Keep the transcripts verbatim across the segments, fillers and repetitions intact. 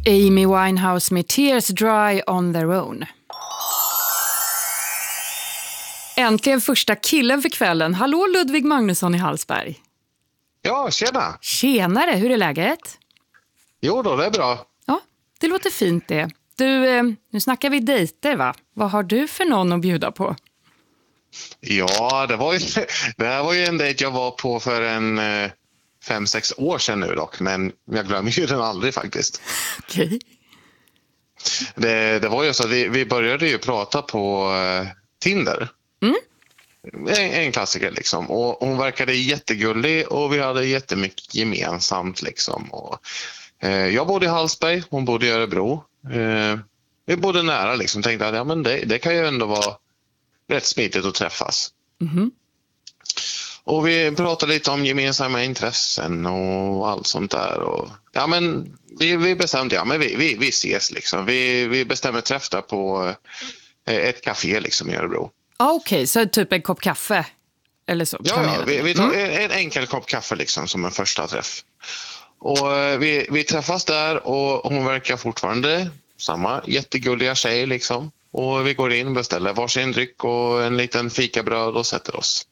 Amy Winehouse med Tears Dry on Their Own. Äntligen första killen för kvällen. Hallå Ludvig Magnusson i Hallsberg. Ja, tjena. Tjenare, hur är läget? Jo då, det är bra. Ja, det låter fint det. Du, eh, nu snackar vi dejter va? Vad har du för någon att bjuda på? Ja, det var ju, det här var ju en dejt jag var på för en eh, fem, sex år sedan nu dock. Men jag glömmer ju den aldrig faktiskt. Okej. Okay. Det, det var ju så att vi, vi började ju prata på eh, Tinder. Mm. En, en klassiker liksom. Och hon verkade jättegullig och vi hade jättemycket gemensamt liksom. Och, eh, jag bodde i Hallsberg, hon bodde i Örebro. Eh, vi bodde nära liksom. Tänkte att ja, men det, det kan ju ändå vara rätt smidigt att träffas. Mm. Och vi pratade lite om gemensamma intressen och allt sånt där. Och, ja, men vi, vi bestämde, ja men vi, vi, vi ses liksom. Vi, vi bestämmer träff där på eh, ett café liksom i Örebro. Ah, Okej, okay. Så typ en kopp kaffe? Eller så? Ja, ja vi, vi tar mm. en, en enkel kopp kaffe liksom som en första träff. Och eh, vi, vi träffas där och hon verkar fortfarande samma jättegulliga tjej liksom. Och vi går in, beställer varsin dryck och en liten fikabröd och sätter oss.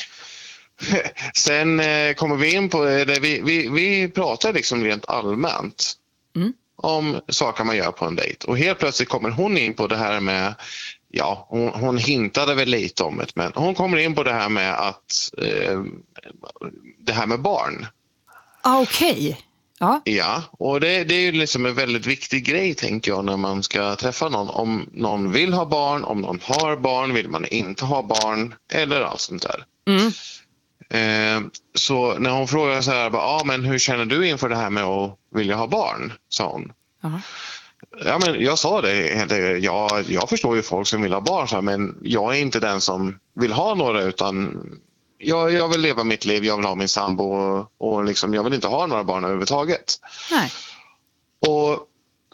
Sen eh, kommer vi in på det. Vi, vi, vi pratar liksom rent allmänt mm. om saker man gör på en dejt. Och helt plötsligt kommer hon in på det här med, ja, hon, hon hintade väl lite om det, men hon kommer in på det här med att eh, det här med barn. Ah, Okej. Okay. Ja. Ja, och det, det är ju liksom en väldigt viktig grej tänker jag när man ska träffa någon. Om någon vill ha barn, om någon har barn, vill man inte ha barn eller allt sånt där. Mm. Eh, så när hon frågar så här, ja ah, men hur känner du inför det här med att vilja ha barn, sa hon. Uh-huh. Ja, men jag sa det, ja, jag förstår ju folk som vill ha barn, så här, men jag är inte den som vill ha några utan jag, jag vill leva mitt liv, jag vill ha min sambo och, och liksom, jag vill inte ha några barn överhuvudtaget. Nej. Och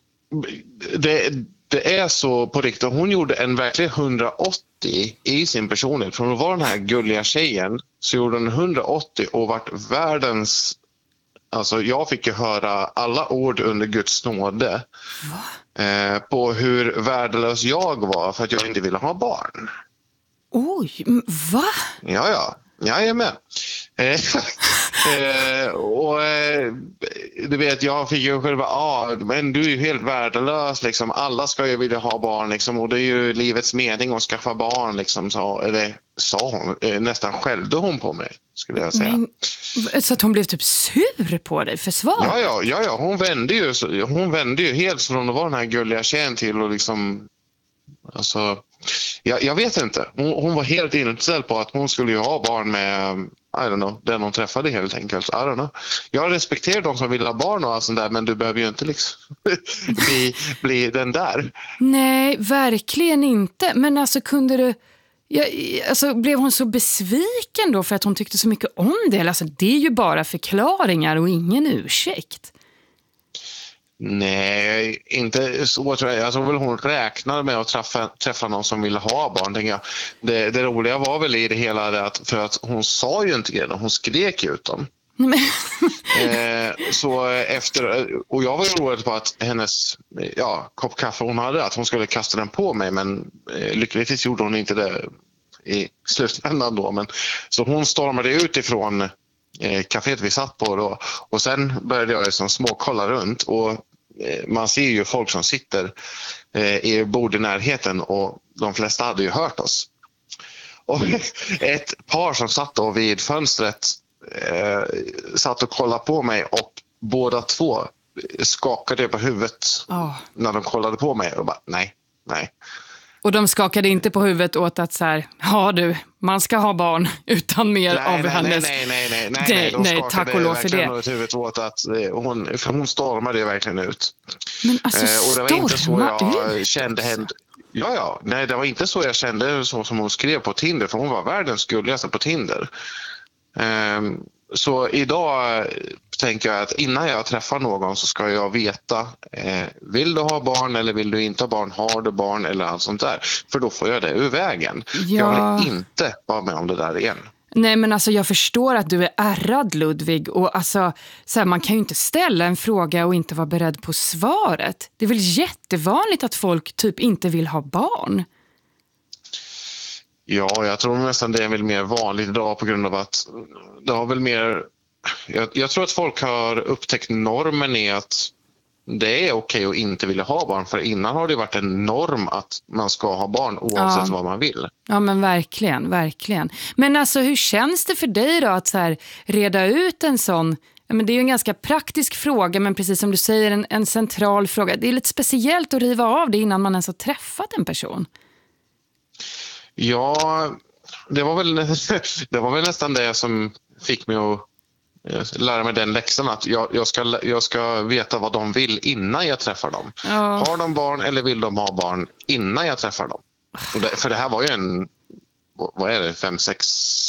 det, det är så på riktigt, hon gjorde en verkligen hundraåttio i sin personlighet. Från att vara den här gulliga tjejen så gjorde hon hundraåttio och vart världens, alltså jag fick ju höra alla ord under Guds nåde eh, på hur värdelös jag var för att jag inte ville ha barn. Oj, va? Ja, ja. Jajamän. Eh, eh, och eh, du vet, jag fick ju själva, ah, men du är ju helt värdelös liksom. Alla ska ju vilja ha barn liksom, och det är ju livets mening att skaffa barn liksom, så, eller sa hon, eh, nästan skällde hon på mig skulle jag säga. Men, så att hon blev typ sur på dig för svar? Ja, ja, ja, ja. Hon vände ju, hon vände ju helt från att vara den här gulliga tjejen till och liksom, alltså, jag, jag vet inte. Hon, hon var helt inställd på att hon skulle ju ha barn med, I don't know, den hon träffade helt enkelt. I don't know. Jag respekterar de som vill ha barn och allt sånt där, men du behöver ju inte liksom bli, bli den där. Nej, verkligen inte. Men alltså kunde du, ja, alltså blev hon så besviken då för att hon tyckte så mycket om det? Alltså det är ju bara förklaringar och ingen ursäkt. Nej, inte så tror jag. Jag tror väl hon räknade med att träffa, träffa någon som ville ha barn, tänker jag. Det, det roliga var väl i det hela det att, för att hon sa ju inte det, hon skrek ut dem. eh, så efter, och jag var ju orolig på att hennes ja, kopp kaffe hon hade, att hon skulle kasta den på mig, men eh, lyckligtvis gjorde hon inte det i slutändan då. Men, så hon stormade ut ifrån eh, kaféet vi satt på då, och sen började jag liksom småkolla runt och eh, man ser ju folk som sitter eh, i bord i närheten och de flesta hade ju hört oss. Och ett par som satt då vid fönstret eh, satt och kollade på mig och båda två skakade på huvudet oh. när de kollade på mig och bara nej, nej. Och de skakade inte på huvudet åt att så här, ja du, man ska ha barn utan mer nej, av nej, hennes... Nej, nej, nej, nej, nej, nej, nej tack och lov för det. Åt huvudet åt att hon, för hon stormade verkligen ut. Men alltså eh, och det var inte så jag ut. kände henne. Ja, ja, nej, det var inte så jag kände så som hon skrev på Tinder, för hon var världens gulligaste på Tinder. Eh, så idag tänker jag att innan jag träffar någon så ska jag veta, eh, vill du ha barn eller vill du inte ha barn, har du barn eller allt sånt där. För då får jag det ur vägen. Ja. Jag vill inte vara med om det där igen. Nej, men alltså jag förstår att du är ärrad, Ludvig. Och alltså, så här, man kan ju inte ställa en fråga och inte vara beredd på svaret. Det är väl jättevanligt att folk typ inte vill ha barn? Ja, jag tror nästan det är väl mer vanligt idag på grund av att det har väl mer... Jag, jag tror att folk har upptäckt normen i att det är okej att inte vilja ha barn. För innan har det varit en norm att man ska ha barn oavsett ja. vad man vill. Ja, men verkligen, verkligen. Men alltså, hur känns det för dig då att så här, reda ut en sån... Ja, men det är ju en ganska praktisk fråga, men precis som du säger, en, en central fråga. Det är lite speciellt att riva av det innan man ens har träffat en person. Ja, det var väl, det var väl nästan det som fick mig att lära mig den läxan, att jag, jag, ska, jag ska veta vad de vill innan jag träffar dem. Ja. Har de barn eller vill de ha barn innan jag träffar dem? Och det, för det här var ju en, vad är det, fem, sex,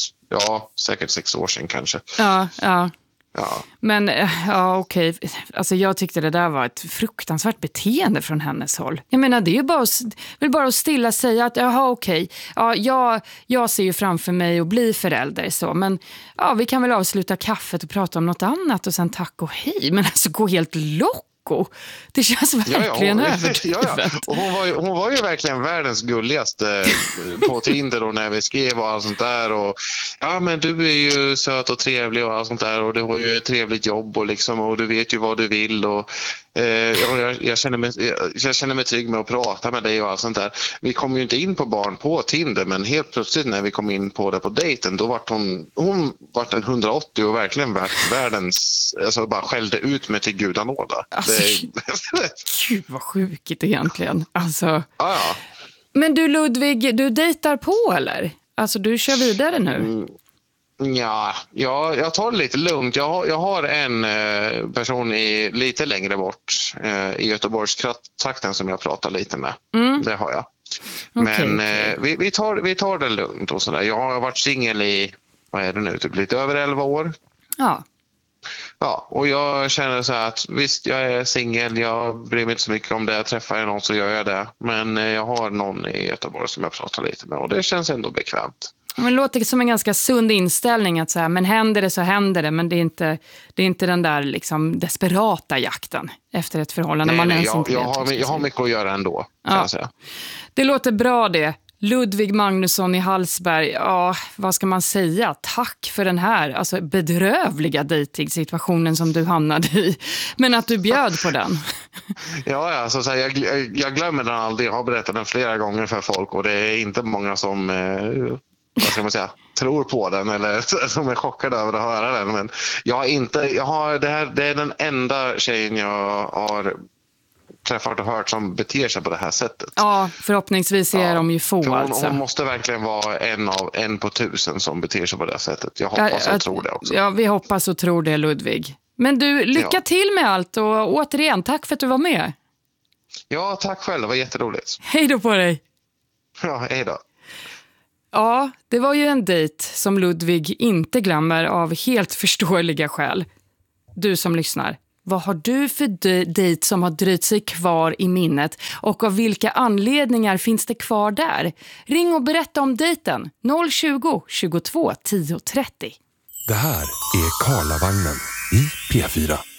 ja säkert sex år sedan kanske. Ja, ja. Ja. Men ja, okej. Alltså jag tyckte det där var ett fruktansvärt beteende från hennes håll. Jag menar, det är ju bara att, vill bara att stilla säga att jaha, okej. Ja, jag, jag ser ju framför mig att bli förälder så, men ja, vi kan väl avsluta kaffet och prata om något annat och sen tack och hej. Men alltså gå helt lock. Det känns verkligen ja, ja, överdrivet. Ja, ja. Och hon, var ju, hon var ju verkligen världens gulligaste på Tinder och när vi skrev och allt sånt där. Och, ja, men du är ju söt och trevlig och allt sånt där. Och du har ju ett trevligt jobb och, liksom, och du vet ju vad du vill. Och, eh, jag, jag, känner mig, jag, jag känner mig trygg med att prata med dig och allt sånt där. Vi kom ju inte in på barn på Tinder, men helt plötsligt när vi kom in på det på dejten, då var hon, hon var en hundraåttio och verkligen världens, alltså bara skällde ut mig till gudanåda. Alltså, gud vad sjukigt egentligen. Alltså. Ah, ja. Men du Ludvig, du dejtar på eller? Alltså du kör vidare nu? Mm, ja, jag, jag tar det lite lugnt. Jag har, jag har en eh, person i, lite längre bort eh, i Göteborgstrakten som jag pratar lite med. Mm. Det har jag. Okay, Men okay. Eh, vi, vi, tar, vi tar det lugnt och sådär. Jag har varit singel i, vad är det nu, typ lite över elva år. Ja. Ja, och jag känner så här att visst, jag är singel, jag bryr mig inte så mycket om det, jag träffar någon så gör jag det. Men jag har någon i Göteborg som jag pratar lite med och det känns ändå bekvämt. Men det låter som en ganska sund inställning att så här, men händer det så händer det, men det är inte, det är inte den där liksom desperata jakten efter ett förhållande. Nej, man nej, jag, jag, jag, har, jag har mycket att göra ändå, kan ja. jag säga. Det låter bra det. Ludvig Magnusson i Hallsberg, ja, vad ska man säga? Tack för den här alltså, bedrövliga dejtingsituationen som du hamnade i. Men att du bjöd på den. Ja, alltså, så här, jag, jag glömmer den aldrig. Jag har berättat den flera gånger för folk och det är inte många som eh, vad ska man säga, tror på den eller som är chockade över att höra den. Men jag har inte, jag har, det, här, det är den enda tjejen jag har träffat och hört som beter sig på det här sättet. Ja, förhoppningsvis är ja, de ju få. Hon, alltså. hon måste verkligen vara en av en på tusen som beter sig på det här sättet. Jag hoppas ja, och tror det också. Ja, vi hoppas och tror det, Ludvig. Men du, lycka ja. till med allt och återigen, tack för att du var med. Ja, tack själv. Det var jätteroligt. Hej då på dig. Ja, hej då. Ja, det var ju en dejt som Ludvig inte glömmer av helt förståeliga skäl. Du som lyssnar. Vad har du för dejt som har dröjt sig kvar i minnet och av vilka anledningar finns det kvar där? Ring och berätta om dejten noll tjugo, tjugotvå, tio trettio. Det här är Karlavagnen i P fyra.